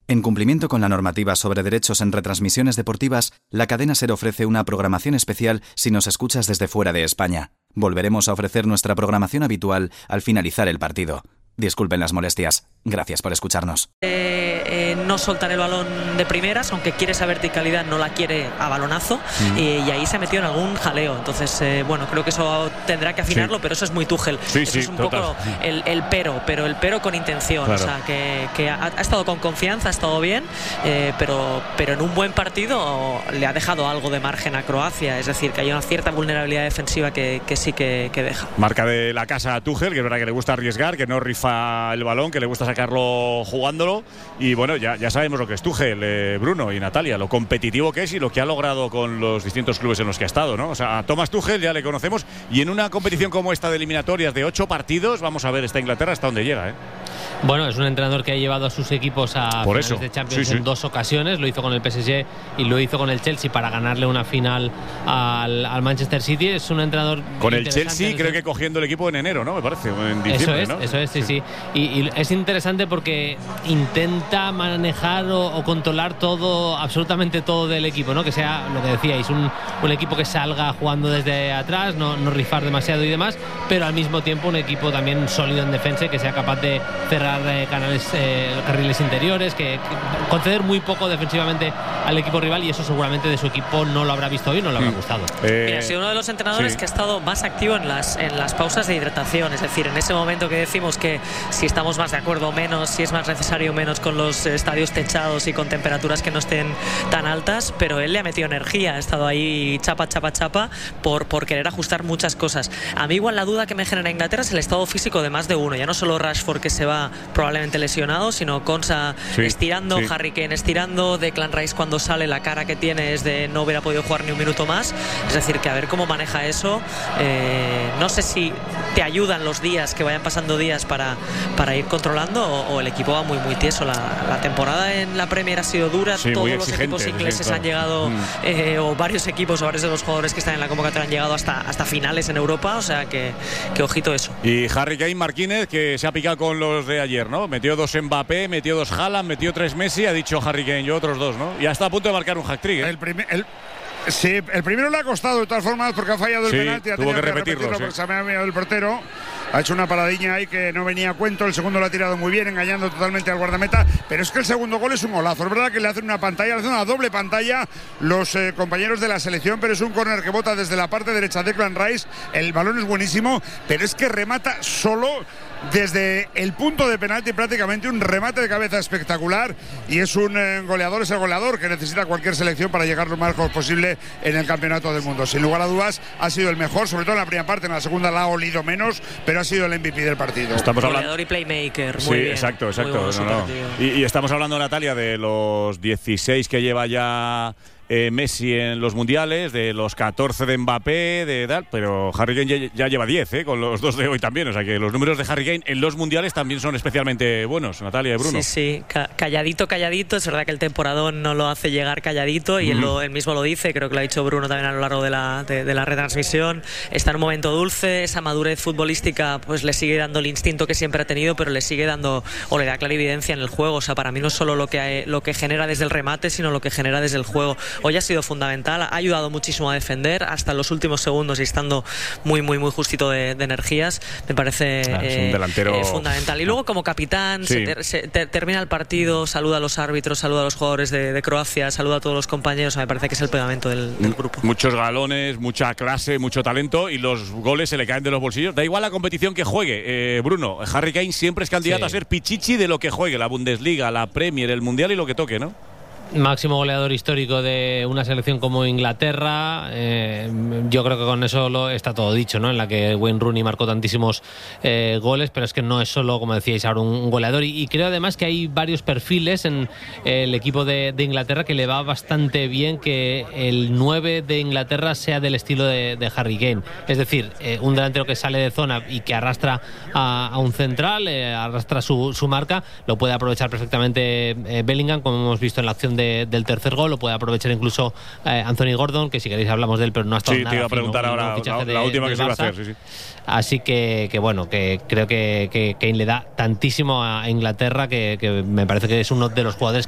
En cumplimiento con la normativa sobre derechos en retransmisiones deportivas, la cadena SER ofrece una programación especial si nos escuchas desde fuera de España. Volveremos a ofrecer nuestra programación habitual al finalizar el partido. Disculpen las molestias. Gracias por escucharnos. No soltar el balón de primeras, aunque quiere esa verticalidad, no la quiere a balonazo, y ahí se metió en algún jaleo. Entonces, creo que eso tendrá que afinarlo, pero eso es muy Tuchel. Eso es un poco el pero con intención. Claro. O sea, que ha estado con confianza, ha estado bien, pero en un buen partido le ha dejado algo de margen a Croacia. Es decir, que hay una cierta vulnerabilidad defensiva que sí que deja. Marca de la casa a Tuchel, que es verdad que le gusta arriesgar, que no rifa el balón, que le gusta sacarlo jugándolo. Y bueno, ya sabemos lo que es Tuchel, Bruno y Natalia, lo competitivo que es y lo que ha logrado con los distintos clubes en los que ha estado, ¿no? O sea, a Thomas Tuchel ya le conocemos, y en una competición como esta de eliminatorias de 8 partidos, vamos a ver esta Inglaterra hasta dónde llega, ¿eh? Bueno, es un entrenador que ha llevado a sus equipos a finales de Champions en 2 ocasiones. Lo hizo con el PSG y lo hizo con el Chelsea para ganarle una final al Manchester City. Es un entrenador con el Chelsea, creo que cogiendo el equipo en enero, ¿no? Me parece, en diciembre, Eso es, sí. Y es interesante porque intenta manejar o controlar todo, absolutamente todo del equipo, ¿no? Que sea, lo que decíais, un equipo que salga jugando desde atrás, no rifar demasiado y demás, pero al mismo tiempo un equipo también sólido en defensa y que sea capaz de cerrar carriles interiores, que conceder muy poco defensivamente al equipo rival, y eso seguramente de su equipo no lo habrá visto hoy, no le habrá gustado. Ha sido uno de los entrenadores que ha estado más activo en las pausas de hidratación, es decir, en ese momento que decimos que si estamos más de acuerdo o menos, si es más necesario o menos con los estadios techados y con temperaturas que no estén tan altas, pero él le ha metido energía, ha estado ahí chapa por querer ajustar muchas cosas. A mí igual la duda que me genera Inglaterra es el estado físico de más de uno, ya no solo Rashford, que se va probablemente lesionado, sino Konsa estirando, Harry Kane estirando, Declan Rice cuando sale la cara que tiene es de no hubiera podido jugar ni un minuto más. Es decir, que a ver cómo maneja eso. No sé si te ayudan los días, que vayan pasando días para ir controlando, o el equipo va muy tieso. La temporada en la Premier ha sido dura, todos los equipos ingleses han llegado, o varios equipos o varios de los jugadores que están en la convocatoria han llegado hasta finales en Europa, o sea que ojito eso. Y Harry Kane Marquínez, que se ha picado con los de ayer, ¿no? Metió 2 Mbappé, metió 2 Haaland, metió 3 Messi, ha dicho Harry Kane, yo otros 2, ¿no? Y ya está a punto de marcar un hat-trick, ¿eh? Sí, el primero le ha costado de todas formas porque ha fallado el penalti, ha tuvo tenido que repetirlo porque se ha mirado el portero. Ha hecho una paradiña ahí que no venía a cuento. El segundo lo ha tirado muy bien, engañando totalmente al guardameta. Pero es que el segundo gol es un golazo. Es verdad que le hacen una pantalla, le hacen una doble pantalla los compañeros de la selección, pero es un córner que bota desde la parte derecha de Declan Rice. El balón es buenísimo, pero es que remata solo desde el punto de penalti, prácticamente un remate de cabeza espectacular, y es un goleador, es el goleador que necesita cualquier selección para llegar lo más lejos posible en el campeonato del mundo. Sin lugar a dudas ha sido el mejor, sobre todo en la primera parte. En la segunda la ha olido menos, pero ha sido el MVP del partido. Estamos goleador y playmaker, muy bien. Exacto. Y estamos hablando, Natalia, de los 16 que lleva ya Messi en los mundiales, de los 14 de Mbappé, de tal, pero Harry Kane ya lleva 10, con los 2 de hoy también. O sea que los números de Harry Kane en los mundiales también son especialmente buenos, Natalia y Bruno. Sí, calladito. Es verdad que el temporadón no lo hace llegar calladito, y él mismo lo dice, creo que lo ha dicho Bruno también a lo largo de la retransmisión. Está en un momento dulce, esa madurez futbolística pues le sigue dando el instinto que siempre ha tenido, pero le sigue dando, o le da clarividencia en el juego. O sea, para mí no es solo lo que genera desde el remate, sino lo que genera desde el juego. Hoy ha sido fundamental, ha ayudado muchísimo a defender hasta los últimos segundos, y estando muy justito de energías. Me parece es un delantero fundamental. Y luego, como capitán, termina el partido, saluda a los árbitros, saluda a los jugadores de Croacia, saluda a todos los compañeros. Me parece que es el pegamento del grupo. Muchos galones, mucha clase, mucho talento, y los goles se le caen de los bolsillos. Da igual la competición que juegue, Bruno. Harry Kane siempre es candidato a ser pichichi de lo que juegue, la Bundesliga, la Premier, el Mundial y lo que toque, ¿no? Máximo goleador histórico de una selección como Inglaterra. Yo creo que con eso está todo dicho, ¿no? En la que Wayne Rooney marcó tantísimos goles, pero es que no es solo, como decíais ahora, un goleador. Y creo además que hay varios perfiles en el equipo de Inglaterra que le va bastante bien que el 9 de Inglaterra sea del estilo de Harry Kane. Es decir, un delantero que sale de zona y que arrastra a un central, arrastra su marca, lo puede aprovechar perfectamente Bellingham, como hemos visto en la acción del tercer gol. Lo puede aprovechar incluso Anthony Gordon, que si queréis hablamos de él, pero no ha estado nada. Sí, te iba a preguntar ahora la última que se iba a hacer. Sí. Así que bueno, que creo que Kane le da tantísimo a Inglaterra que me parece que es uno de los jugadores